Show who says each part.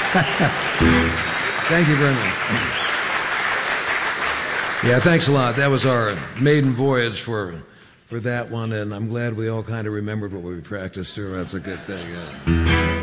Speaker 1: Thank you very much. Yeah, thanks a lot. That was our maiden voyage for that one, and I'm glad we all kind of remembered what we practiced through. That's a good thing. Yeah.